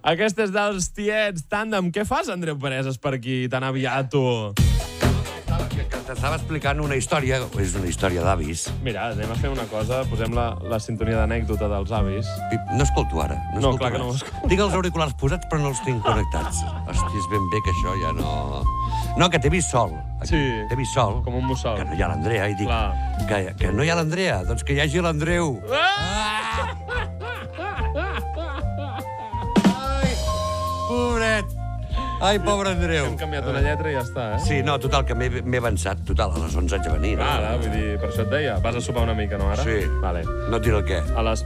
Aquesta és dels tiets Tàndem. Què fas, Andreu Pareses, per aquí tan aviat, tu? T'estava explicant una història, és una història d'avis. Mira, anem a fer una cosa, posem la sintonia d'anècdota dels avis. No escolto ara. No, clar que no ho escolto. Tinc els auriculars posats, però no els tinc connectats. Hosti, és ben bé que això ja no... No, que t'he vist sol. Sí. T'he vist sol. Com un mussol. Que no hi ha l'Andrea, i dic... Que no hi ha l'Andrea, doncs que hi hagi l'Andreu. Ai, pobret. Ai, pobre Andreu. Hem canviat una lletra i ja està, eh? Sí, no, total, que m'he avançat. Total, a les 11 haig de venir. Ara, vull dir, per això et deia. Vas a sopar una mica, no, ara? Sí. Vale. No et diré el què. A les...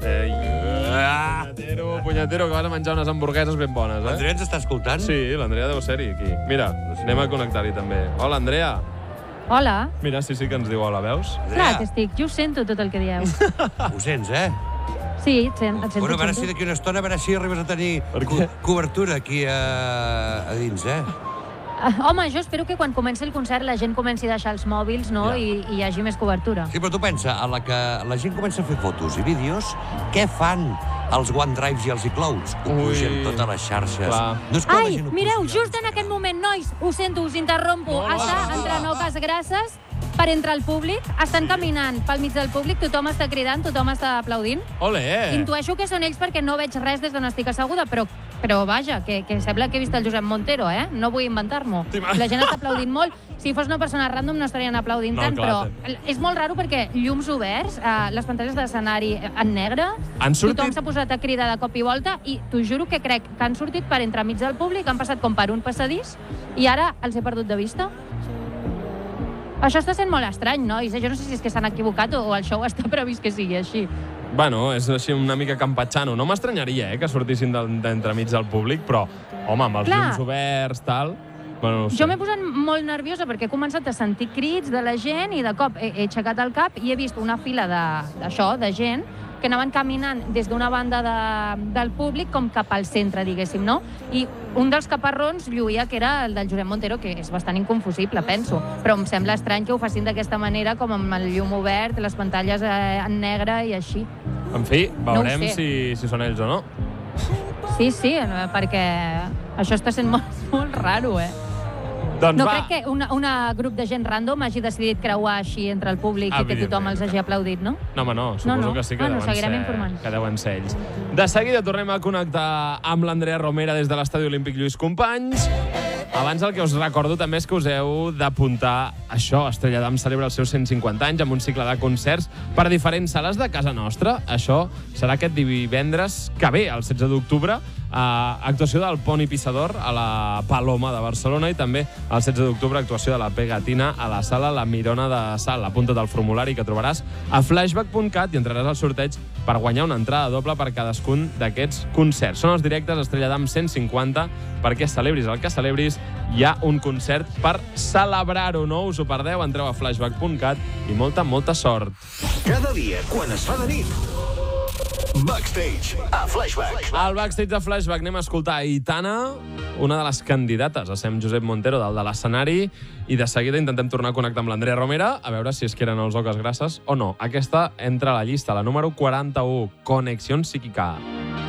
Punyetero, que vas a menjar unes hamburgueses ben bones, eh? L'Andrea ens està escoltant? Sí, l'Andrea deu ser-hi, aquí. Mira, anem a connectar-hi també. Hola, Andrea. Hola. Mira, sí que ens diu hola, veus? Clar que estic. Jo ho sento, tot el que dieu. Ho sents, eh? Sí, et sento. Bueno, a veure si d'aquí una estona, a veure si arribes a tenir cobertura aquí a dins, eh? Home, jo espero que quan comenci el concert la gent comenci a deixar els mòbils, no? I hi hagi més cobertura. Sí, però tu pensa, a la que la gent comença a fer fotos i vídeos, què fan els OneDrives i els iClouds? Ho pugen totes les xarxes. No és que la Ai, gent ho mireu, pugi. just en aquest moment, nois, ho sento, us interrompo. Està entre Noves Grasses per entre el públic, estan caminant pel mig del públic, tothom està cridant, tothom està aplaudint. Ole! Intueixo que són ells perquè no veig res des d'on estic asseguda, però vaja, que sembla que he vist el Josep Montero, eh? No vull inventar-m'ho. La gent està aplaudint molt. Si fos una persona random no estarien aplaudint tant, però és molt raro perquè llums oberts, les pantalles de l'escenari en negre, tothom s'ha posat a cridar de cop i volta i t'ho juro que crec que han sortit per entremig del públic, han passat com per un passadís i ara els he perdut de vista. Això està sent molt estrany, nois. Jo no sé si és que s'han equivocat o el show està previst que sigui així. Bueno, és així una mica campatxano. No m'estranyaria, que sortissin d'entremig del públic, però, home, amb els llums oberts, tal... Bueno, no sé. Jo m'he posat molt nerviosa perquè he començat a sentir crits de la gent i de cop he aixecat el cap i he vist una fila de gent que anaven caminant des d'una banda del públic com cap al centre, diguéssim, no? I un dels caparrons lluïa que era el del Josep Montero, que és bastant inconfusible, penso. Però em sembla estrany que ho facin d'aquesta manera, com amb el llum obert, les pantalles en negre i així. En fi, veurem si són ells o no. Sí, perquè això està sent molt, molt raro, eh? Doncs no crec que un grup de gent random hagi decidit creuar així entre el públic i que tothom els hagi aplaudit, no? No, home, no. Suposo que sí que deuen ser ells. De seguida tornem a connectar amb l'Andrea Romera des de l'Estadi Olímpic Lluís Companys. Abans el que us recordo també és que us heu d'apuntar això. Estrella Damm celebra els seus 150 anys amb un cicle de concerts per diferents sales de casa nostra. Això serà aquest divendres que ve, el 16 d'octubre, actuació del Poni Pissador a la Paloma de Barcelona i també el 16 d'octubre actuació de la Pegatina a la sala La Mirona de Sal. Apunta't al formulari que trobaràs a flashback.cat i entraràs al sorteig per guanyar una entrada doble per cadascun d'aquests concerts. Són els directes Estrella Damm 150, perquè celebris el que celebris, hi ha un concert per celebrar-ho, no us ho perdeu, entreu a flashback.cat i molta, molta sort. Cada dia, quan es fa de nit, Backstage a Flashback. Al Backstage de Flashback anem a escoltar Aitana, una de les candidates a ser amb Josep Montero dalt de l'escenari, i de seguida intentem tornar a connectar amb l'Andrea Romera a veure si es que eren els Oques Grasses o no. Aquesta entra a la llista, la número 41, Conexión Psíquica.